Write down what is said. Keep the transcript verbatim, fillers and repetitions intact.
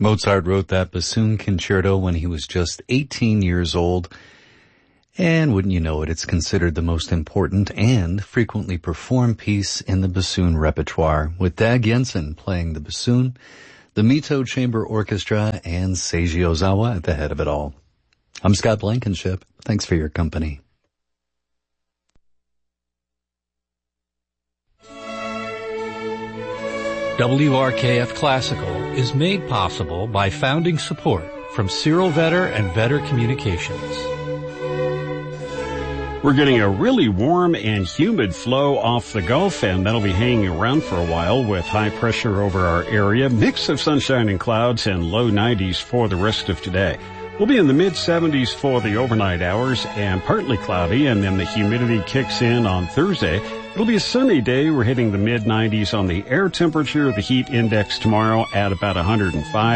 Mozart wrote that bassoon concerto when he was just eighteen years old. And wouldn't you know it, it's considered the most important and frequently performed piece in the bassoon repertoire, with Dag Jensen playing the bassoon, the Mito Chamber Orchestra, and Seiji Ozawa at the head of it all. I'm Scott Blankenship. Thanks for your company. W R K F Classical is made possible by founding support from Cyril Vetter and Vetter Communications. We're getting a really warm and humid flow off the Gulf, and that'll be hanging around for a while with high pressure over our area. Mix of sunshine and clouds and low nineties for the rest of today. We'll be in the mid seventies for the overnight hours and partly cloudy, and then the humidity kicks in on Thursday. It'll be a sunny day. We're hitting the mid nineties on the air temperature. The heat index tomorrow at about one hundred five.